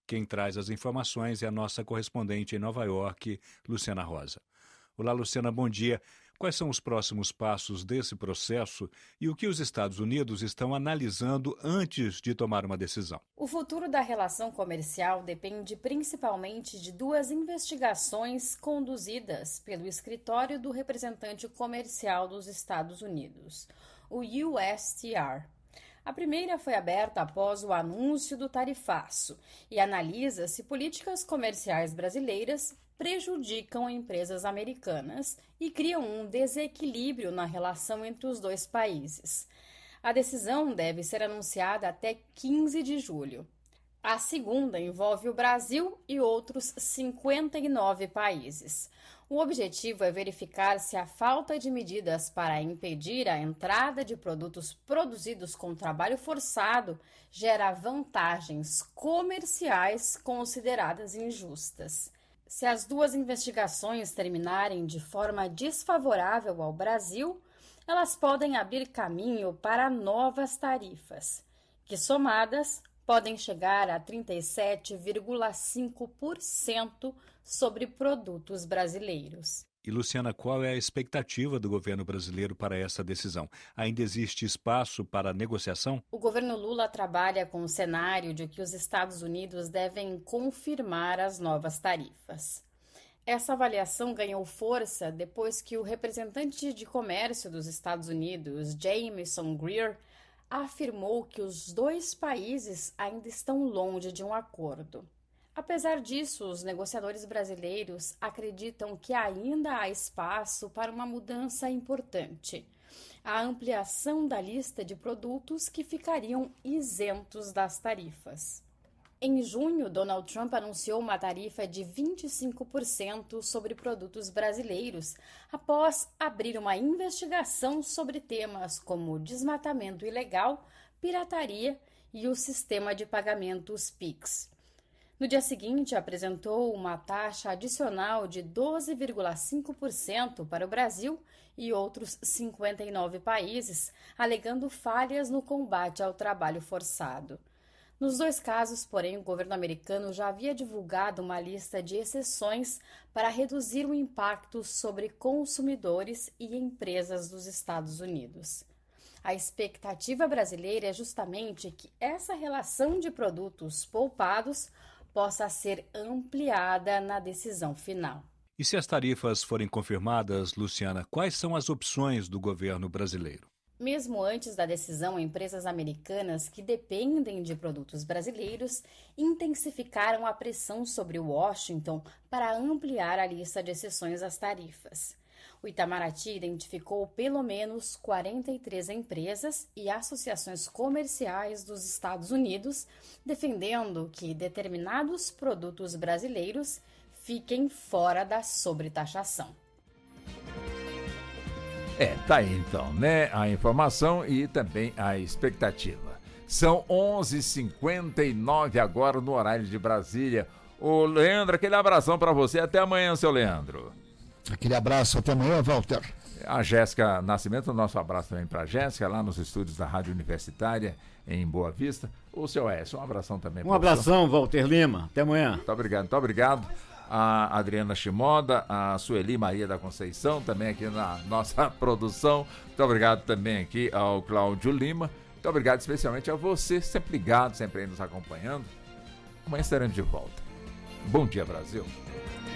Quem traz as informações é a nossa correspondente em Nova York, Luciana Rosa. Olá, Luciana, bom dia. Quais são os próximos passos desse processo e o que os Estados Unidos estão analisando antes de tomar uma decisão? O futuro da relação comercial depende principalmente de duas investigações conduzidas pelo Escritório do Representante Comercial dos Estados Unidos, o USTR. A primeira foi aberta após o anúncio do tarifaço e analisa se políticas comerciais brasileiras prejudicam empresas americanas e criam um desequilíbrio na relação entre os dois países. A decisão deve ser anunciada até 15 de julho. A segunda envolve o Brasil e outros 59 países. O objetivo é verificar se a falta de medidas para impedir a entrada de produtos produzidos com trabalho forçado gera vantagens comerciais consideradas injustas. Se as duas investigações terminarem de forma desfavorável ao Brasil, elas podem abrir caminho para novas tarifas, que somadas podem chegar a 37,5% sobre produtos brasileiros. E, Luciana, qual é a expectativa do governo brasileiro para essa decisão? Ainda existe espaço para negociação? O governo Lula trabalha com o cenário de que os Estados Unidos devem confirmar as novas tarifas. Essa avaliação ganhou força depois que o representante de comércio dos Estados Unidos, Jamieson Greer, afirmou que os dois países ainda estão longe de um acordo. Apesar disso, os negociadores brasileiros acreditam que ainda há espaço para uma mudança importante: a ampliação da lista de produtos que ficariam isentos das tarifas. Em junho, Donald Trump anunciou uma tarifa de 25% sobre produtos brasileiros, após abrir uma investigação sobre temas como desmatamento ilegal, pirataria e o sistema de pagamentos PIX. No dia seguinte, apresentou uma taxa adicional de 12,5% para o Brasil e outros 59 países, alegando falhas no combate ao trabalho forçado. Nos dois casos, porém, o governo americano já havia divulgado uma lista de exceções para reduzir o impacto sobre consumidores e empresas dos Estados Unidos. A expectativa brasileira é justamente que essa relação de produtos poupados possa ser ampliada na decisão final. E se as tarifas forem confirmadas, Luciana, quais são as opções do governo brasileiro? Mesmo antes da decisão, empresas americanas que dependem de produtos brasileiros intensificaram a pressão sobre Washington para ampliar a lista de exceções às tarifas. O Itamaraty identificou pelo menos 43 empresas e associações comerciais dos Estados Unidos, defendendo que determinados produtos brasileiros fiquem fora da sobretaxação. Tá aí então, né? A informação e também a expectativa. São 11h59 agora no horário de Brasília. Ô Leandro, aquele abração pra você. Até amanhã, seu Leandro. Aquele abraço, até amanhã, Walter. A Jéssica Nascimento, nosso abraço também pra Jéssica, lá nos estúdios da Rádio Universitária, em Boa Vista. O seu Écio, um abração também. Um abração, Walter Lima. Até amanhã. Muito obrigado. A Adriana Shimoda, a Sueli Maria da Conceição, também aqui na nossa produção. Muito obrigado também aqui ao Cláudio Lima. Muito obrigado especialmente a você, sempre ligado, sempre aí nos acompanhando. Amanhã estaremos de volta. Bom dia, Brasil.